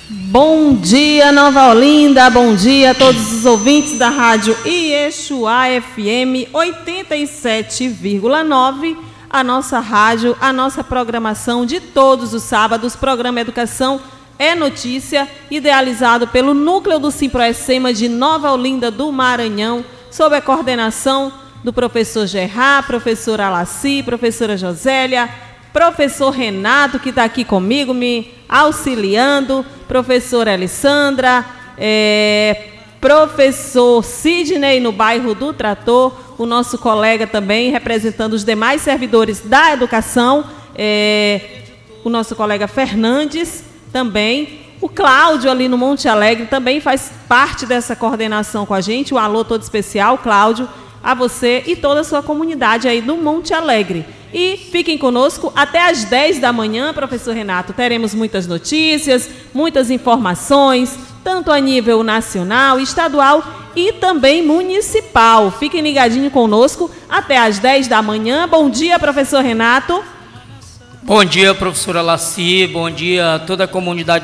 Bom dia, Nova Olinda, bom dia a todos os ouvintes da rádio Iexuá FM 87,9, a nossa rádio, a nossa programação de todos os sábados, programa Educação é Notícia, idealizado pelo Núcleo do Simproecema de Nova Olinda do Maranhão, sob a coordenação do professor Gerard, professora Alaci, professora Josélia, professor Renato, que está aqui comigo, me auxiliando, professora Alessandra, professor Sidney, no bairro do Trator, o nosso colega também, representando os demais servidores da educação, o nosso colega Fernandes também, o Cláudio ali no Monte Alegre também faz parte dessa coordenação com a gente, um alô todo especial, Cláudio, a você e toda a sua comunidade aí do Monte Alegre. E fiquem conosco até às 10 da manhã, professor Renato. Teremos muitas notícias, muitas informações, tanto a nível nacional, estadual e também municipal. Fiquem ligadinhos conosco até às 10 da manhã. Bom dia, professor Renato. Bom dia, professora Laci. Bom dia a toda a comunidade